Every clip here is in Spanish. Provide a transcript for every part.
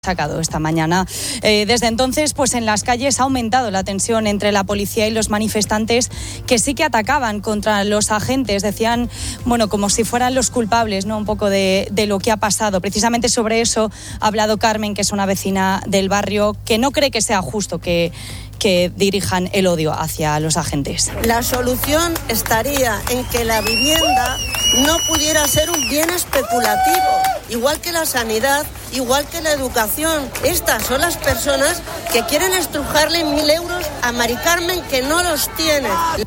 sacado esta mañana. Desde entonces, pues en las calles ha aumentado la tensión entre la policía y los manifestantes, que sí que atacaban contra los agentes, decían, bueno, como si fueran los culpables, ¿no? Un poco de lo que ha pasado. Precisamente sobre eso ha hablado Carmen, que es una vecina del barrio, que no cree que sea justo que dirijan el odio hacia los agentes. La solución estaría en que la vivienda no pudiera ser un bien especulativo, igual que la sanidad, igual que la educación. Estas son las personas que quieren estrujarle 1.000 euros a Mari Carmen, que no los tiene.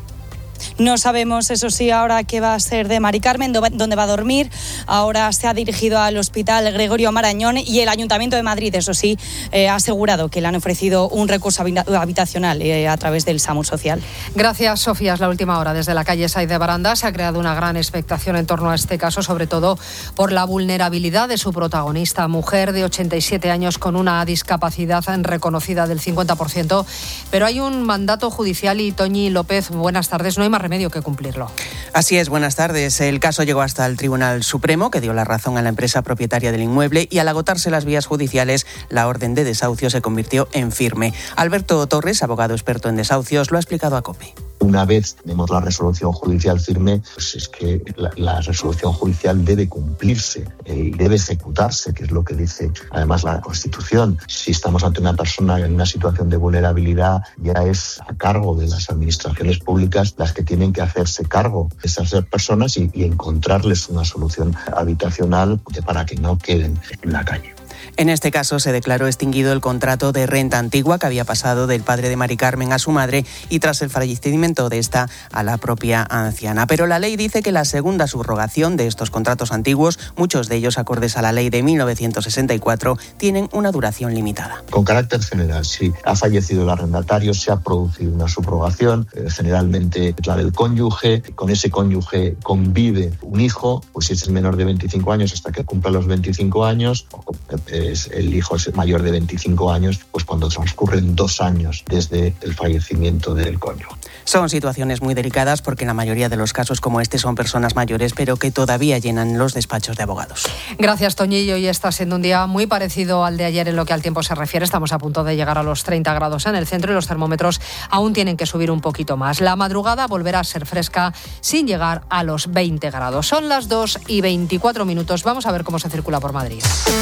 No sabemos, eso sí, ahora qué va a ser de Mari Carmen, dónde va a dormir. Ahora se ha dirigido al Hospital Gregorio Marañón y el Ayuntamiento de Madrid, eso sí, ha asegurado que le han ofrecido un recurso habitacional a través del SAMUR Social. Gracias, Sofía. Es la última hora. Desde la calle Saiz de Baranda se ha creado una gran expectación en torno a este caso, sobre todo por la vulnerabilidad de su protagonista, mujer de 87 años con una discapacidad reconocida del 50%. Pero hay un mandato judicial y, Toñi López, buenas tardes, no hay más remedio que cumplirlo. Así es, buenas tardes. El caso llegó hasta el Tribunal Supremo, que dio la razón a la empresa propietaria del inmueble, y al agotarse las vías judiciales, la orden de desahucio se convirtió en firme. Alberto Torres, abogado experto en desahucios, lo ha explicado a COPE. Una vez tenemos la resolución judicial firme, pues es que la resolución judicial debe cumplirse y debe ejecutarse, que es lo que dice además la Constitución. Si estamos ante una persona en una situación de vulnerabilidad, ya es a cargo de las administraciones públicas las que tienen que hacerse cargo de esas personas y encontrarles una solución habitacional para que no queden en la calle. En este caso se declaró extinguido el contrato de renta antigua que había pasado del padre de Mari Carmen a su madre y tras el fallecimiento de esta a la propia anciana. Pero la ley dice que la segunda subrogación de estos contratos antiguos, muchos de ellos acordes a la ley de 1964, tienen una duración limitada. Con carácter general, si ha fallecido el arrendatario, se ha producido una subrogación, generalmente la del cónyuge, con ese cónyuge convive un hijo, pues si es el menor de 25 años hasta que cumpla los 25 años, el hijo es mayor de 25 años, pues cuando transcurren 2 años desde el fallecimiento del cónyuge. Son situaciones muy delicadas porque en la mayoría de los casos como este son personas mayores, pero que todavía llenan los despachos de abogados. Gracias, Toñillo. Y está siendo un día muy parecido al de ayer en lo que al tiempo se refiere. Estamos a punto de llegar a los 30 grados en el centro y los termómetros aún tienen que subir un poquito más. La madrugada volverá a ser fresca sin llegar a los 20 grados. Son las 2:24. Vamos a ver cómo se circula por Madrid.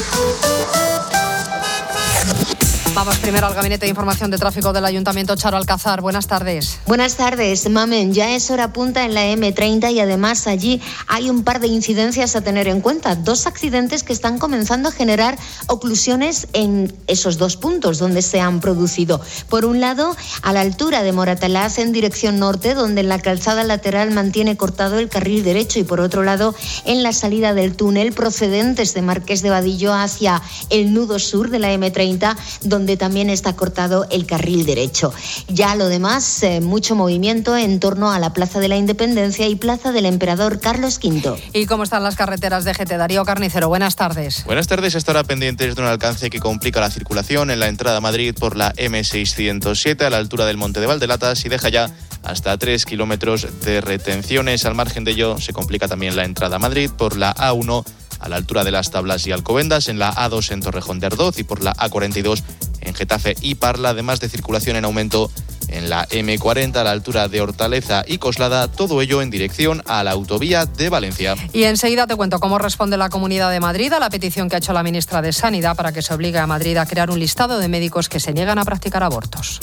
Vamos primero al Gabinete de Información de Tráfico del Ayuntamiento. Charo Alcázar, buenas tardes. Buenas tardes, Mamen. Ya es hora punta en la M30 y además allí hay un par de incidencias a tener en cuenta. 2 accidentes que están comenzando a generar oclusiones en esos 2 puntos donde se han producido. Por un lado, a la altura de Moratalaz en dirección norte, donde en la calzada lateral mantiene cortado el carril derecho, y por otro lado, en la salida del túnel procedentes de Marqués de Vadillo hacia el nudo sur de la M30, donde también está cortado el carril derecho. Ya lo demás, mucho movimiento en torno a la Plaza de la Independencia y Plaza del Emperador Carlos V. ¿Y cómo están las carreteras de GT? Darío Carnicero, buenas tardes. Buenas tardes. Estará pendientes de un alcance que complica la circulación en la entrada a Madrid por la M607 a la altura del Monte de Valdelatas y deja ya hasta 3 kilómetros de retenciones. Al margen de ello, se complica también la entrada a Madrid por la A1 a la altura de Las Tablas y Alcobendas, en la A2 en Torrejón de Ardoz y por la A42 en Getafe y Parla, además de circulación en aumento en la M40 a la altura de Hortaleza y Coslada, todo ello en dirección a la autovía de Valencia. Y enseguida te cuento cómo responde la Comunidad de Madrid a la petición que ha hecho la ministra de Sanidad para que se obligue a Madrid a crear un listado de médicos que se niegan a practicar abortos.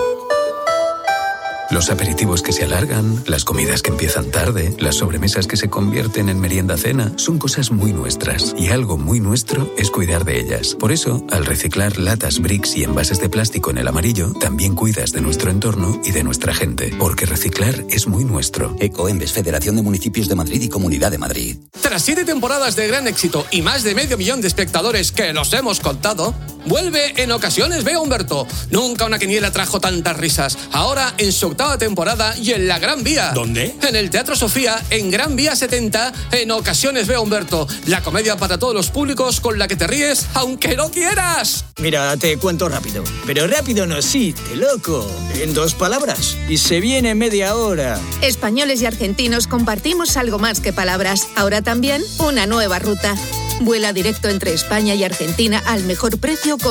Los aperitivos que se alargan, las comidas que empiezan tarde, las sobremesas que se convierten en merienda-cena, son cosas muy nuestras. Y algo muy nuestro es cuidar de ellas. Por eso, al reciclar latas, bricks y envases de plástico en el amarillo, también cuidas de nuestro entorno y de nuestra gente. Porque reciclar es muy nuestro. Ecoembes, Federación de Municipios de Madrid y Comunidad de Madrid. Tras 7 temporadas de gran éxito y más de 500.000 de espectadores que nos hemos contado, vuelve En Ocasiones Veo a Humberto. Nunca una quiniela trajo tantas risas. Ahora en su 8ª temporada y en la Gran Vía. ¿Dónde? En el Teatro Sofía, en Gran Vía 70, En Ocasiones Veo a Humberto. La comedia para todos los públicos con la que te ríes aunque no quieras. Mira, te cuento rápido. Pero rápido no existe, loco. En 2 palabras. Y se viene en media hora. Españoles y argentinos compartimos algo más que palabras. Ahora también una nueva ruta. Vuela directo entre España y Argentina al mejor precio con